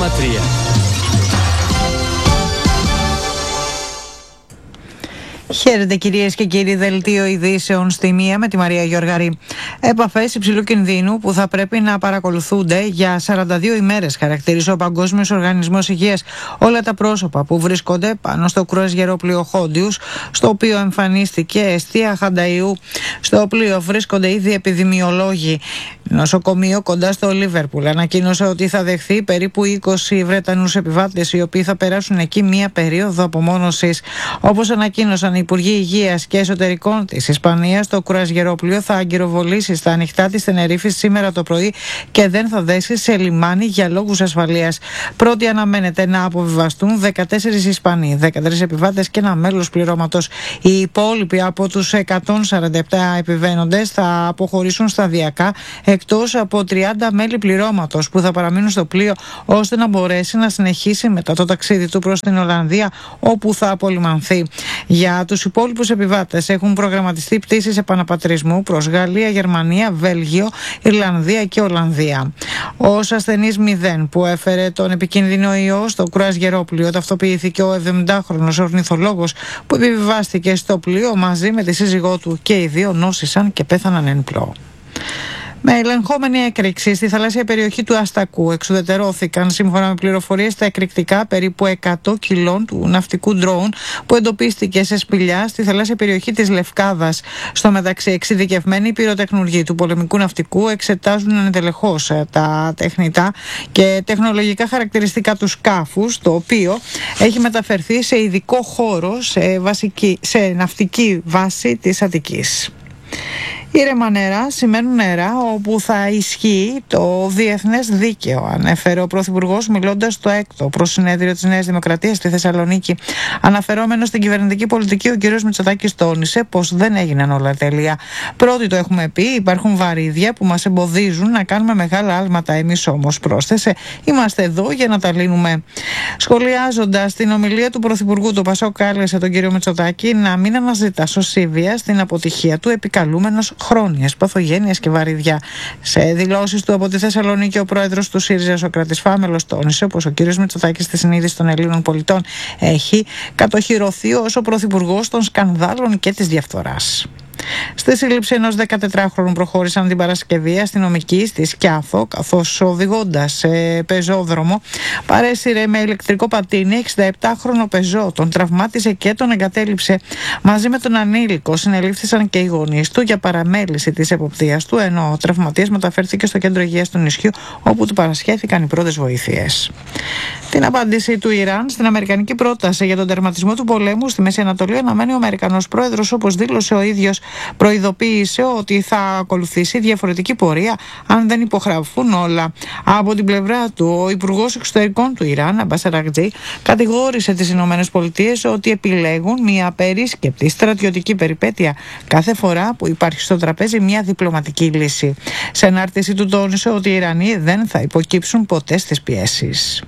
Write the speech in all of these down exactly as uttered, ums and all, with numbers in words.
κόμμα τρία. Χαίρετε κυρίες και κύριοι, δελτίο ειδήσεων στη μία με τη Μαρία Γιοργαρή. Επαφές υψηλού κινδύνου που θα πρέπει να παρακολουθούνται για σαράντα δύο ημέρες, χαρακτηρίζει ο Παγκόσμιος Οργανισμός Υγείας όλα τα πρόσωπα που βρίσκονται πάνω στο κρουαζιερόπλοιο Χόντιους, στο οποίο εμφανίστηκε εστία Χανταϊού. Στο πλοίο βρίσκονται ήδη επιδημιολόγοι. Νοσοκομείο κοντά στο Λίβερπουλ ανακοίνωσε ότι θα δεχθεί περίπου είκοσι Βρετανούς επιβάτες, οι οποίοι θα περάσουν εκεί μία περίοδο απομόνωσης. Όπως ανακοίνωσαν οι Υπουργοί Υγείας και Εσωτερικών της Ισπανίας, το κρουαζιερόπλοιο θα αγκυροβολήσει στα ανοιχτά της Τενερίφης σήμερα το πρωί και δεν θα δέσει σε λιμάνι για λόγους ασφαλείας. Πρώτοι αναμένεται να αποβιβαστούν δεκατέσσερις Ισπανοί, δεκατρείς επιβάτες και ένα μέλος πληρώματος. Οι υπόλοιποι από τους εκατόν σαράντα επτά επιβαίνοντες θα αποχωρήσουν σταδιακά, εκτός από τριάντα μέλη πληρώματος που θα παραμείνουν στο πλοίο ώστε να μπορέσει να συνεχίσει μετά το ταξίδι του προς την Ολλανδία, όπου θα απολυμανθεί. Για τους υπόλοιπους επιβάτες έχουν προγραμματιστεί πτήσεις επαναπατρισμού προς Γαλλία, Γερμανία, Βέλγιο, Ιρλανδία και Ολλανδία. Ως ασθενής μηδέν που έφερε τον επικίνδυνο ιό στο κρουαζιερόπλοιο ταυτοποιήθηκε ο εβδομηντάχρονος ορνηθολόγος που επιβιβάστηκε στο πλοίο μαζί με τη σύζυγό του, και οι δύο νόσησαν και πέθαναν εν πλώ. Με ελεγχόμενη έκρηξη στη θαλάσσια περιοχή του Αστακού εξουδετερώθηκαν, σύμφωνα με πληροφορίες, τα εκρηκτικά περίπου εκατό κιλών του ναυτικού ντρόουν που εντοπίστηκε σε σπηλιά στη θαλάσσια περιοχή της Λευκάδας. Στο μεταξύ, εξειδικευμένοι πυροτεχνουργοί του πολεμικού ναυτικού εξετάζουν ενδελεχώς τα τεχνητά και τεχνολογικά χαρακτηριστικά του σκάφους, το οποίο έχει μεταφερθεί σε ειδικό χώρο σε, βασική, σε ναυτική βάση της Αττικής. Ήρεμα νερά σημαίνουν νερά όπου θα ισχύει το διεθνές δίκαιο, ανέφερε ο Πρωθυπουργός μιλώντας στο έκτο προσυνέδριο της Νέας Δημοκρατίας στη Θεσσαλονίκη. Αναφερόμενος στην κυβερνητική πολιτική, ο κ. Μητσοτάκης τόνισε πως δεν έγιναν όλα τέλεια. Πρώτοι το έχουμε πει, υπάρχουν βαρύδια που μας εμποδίζουν να κάνουμε μεγάλα άλματα. Εμείς όμως, πρόσθεσε, είμαστε εδώ για να τα λύνουμε. Σχολιάζοντας την ομιλία του Πρωθυπουργού, το Πασόκ κάλεσε τον κ. Μητσοτάκη να μην αναζητά σωσίβια στην αποτυχία του, επικαλούμενος χρόνιες παθογένειες και βαρύδια. Σε δηλώσεις του από τη Θεσσαλονίκη, ο πρόεδρος του ΣΥΡΙΖΑ, Σωκράτης Φάμελος, τόνισε πως ο κ. Μητσοτάκης στη συνείδηση των Ελλήνων πολιτών έχει κατοχυρωθεί ως ο πρωθυπουργός των σκανδάλων και της διαφθοράς. Στη σύλληψη ενός δεκατετράχρονου προχώρησαν την Παρασκευή αστυνομικοί στη Σκιάθο, καθώς οδηγώντας σε πεζόδρομο παρέσυρε με ηλεκτρικό πατίνι εξηνταεπτάχρονο πεζό. Τον τραυμάτισε και τον εγκατέλειψε. Μαζί με τον ανήλικο συνελήφθησαν και οι γονείς του για παραμέληση της εποπτείας του, ενώ ο τραυματίας μεταφέρθηκε στο κέντρο υγείας του νησιού, όπου του παρασχέθηκαν οι πρώτες βοήθειες. Την απάντηση του Ιράν στην αμερικανική πρόταση για τον τερματισμό του πολέμου στη Μέση Ανατολή αναμένει ο Αμερικανός πρόεδρος, όπως δήλωσε ο ίδιος. Προειδοποίησε ότι θα ακολουθήσει διαφορετική πορεία αν δεν υπογραφούν όλα. Από την πλευρά του, ο Υπουργός Εξωτερικών του Ιράν, Αμπάς Αραγκτζή, κατηγόρησε τις Ηνωμένες Πολιτείες ότι επιλέγουν μια απερίσκεπτη στρατιωτική περιπέτεια κάθε φορά που υπάρχει στο τραπέζι μια διπλωματική λύση. Σε ανάρτηση του τόνισε ότι οι Ιρανοί δεν θα υποκύψουν ποτέ στις πιέσεις.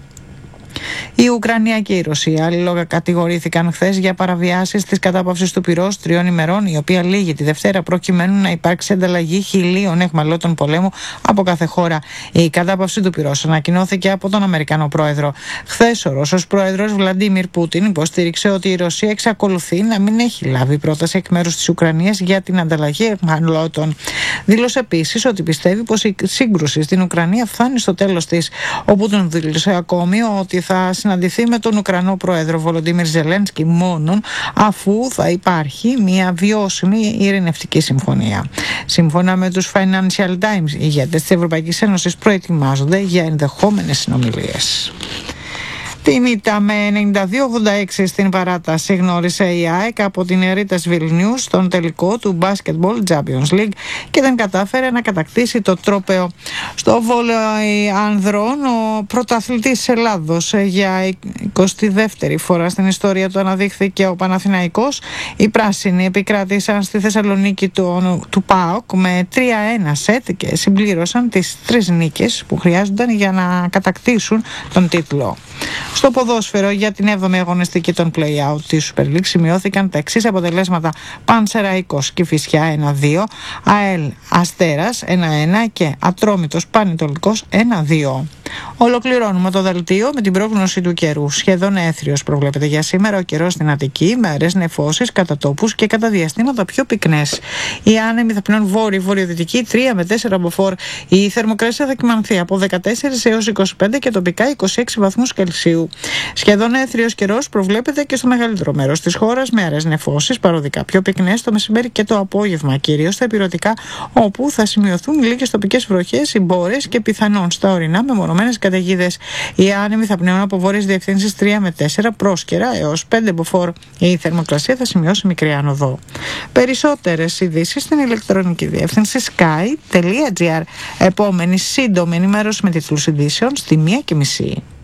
Η Ουκρανία και η Ρωσία αλληλοκατηγορήθηκαν χθες για παραβιάσεις της κατάπαυσης του πυρός τριών ημερών, η οποία λήγει τη Δευτέρα προκειμένου να υπάρξει ανταλλαγή χιλίων αιχμαλώτων πολέμου από κάθε χώρα. Η κατάπαυση του πυρός ανακοινώθηκε από τον Αμερικανό πρόεδρο. Χθες ο Ρώσος πρόεδρος Βλαντίμιρ Πούτιν υποστήριξε ότι η Ρωσία εξακολουθεί να μην έχει λάβει πρόταση εκ μέρους της Ουκρανίας για την ανταλλαγή αιχμαλώτων. Δήλωσε επίσης ότι πιστεύει πως η σύγκρουση στην Ουκρανία φτάνει στο τέλος της. Ο Πούτιν δήλωσε ακόμη ότι θα συναντηθεί με τον Ουκρανό πρόεδρο Βολοντίμιρ Ζελένσκι μόνον αφού θα υπάρχει μια βιώσιμη ειρηνευτική συμφωνία. Σύμφωνα με τους Financial Times, οι ηγέτες της Ευρωπαϊκής Ένωσης προετοιμάζονται για ενδεχόμενες συνομιλίες. Την ήττα με ενενήντα δύο ογδόντα έξι στην παράταση γνώρισε η ΑΕΚ από την Ρίτας Βιλνιούς στον τελικό του Basketball Champions League και δεν κατάφερε να κατακτήσει το τρόπαιο. Στο βόλεϊ ανδρών, ο πρωταθλητής Ελλάδος για εικοστή δεύτερη φορά στην ιστορία του αναδείχθηκε ο Παναθηναϊκός. Οι πράσινοι επικράτησαν στη Θεσσαλονίκη του, του ΠΑΟΚ με τρία ένα σετ και συμπλήρωσαν τις τρεις νίκες που χρειάζονταν για να κατακτήσουν τον τίτλο. Στο ποδόσφαιρο, για την έβδομη αγωνιστική των play-out της Super League σημειώθηκαν τα εξής αποτελέσματα: Πανσεραϊκός Κηφισιά ένα δύο, ΑΕΛ Αστέρας ένα ένα και Ατρόμητος Πανετολικός ένα δύο. Ολοκληρώνουμε το δελτίο με την πρόγνωση του καιρού. Σχεδόν έθριος προβλέπεται για σήμερα ο καιρός στην Αττική, με αραιές νεφώσεις κατά τόπους και κατά διαστήματα πιο πυκνές. Οι άνεμοι θα πνέουν βόρειο-βορειοδυτική τρία με τέσσερα μποφόρ. Η θερμοκρασία θα κυμανθεί από δεκατέσσερα έως είκοσι πέντε και τοπικά είκοσι έξι βαθμούς Κελσίου. Σχεδόν έθριος καιρός προβλέπεται και στο μεγαλύτερο μέρος της χώρας, με αραιές νεφώσεις παροδικά πιο πυκνές το μεσημέρι και το απόγευμα, κυρίως στα ηπειρωτικά, όπου θα σημειωθούν λίγες τοπικές βροχές, συμπόρες και πιθανόν στα ορεινά μεμονωμένες καταιγίδες. Οι άνεμοι θα πνέουν από βόρειες διευθύνσεις τρία με τέσσερα, πρόσκαιρα έως πέντε μποφόρ. Η θερμοκρασία θα σημειώσει μικρή άνοδο. Περισσότερες ειδήσεις στην ηλεκτρονική διεύθυνση sky τελεία gr. Επόμενη σύντομη ενημέρωση με τίτλους ειδήσεων στη μία και μισή.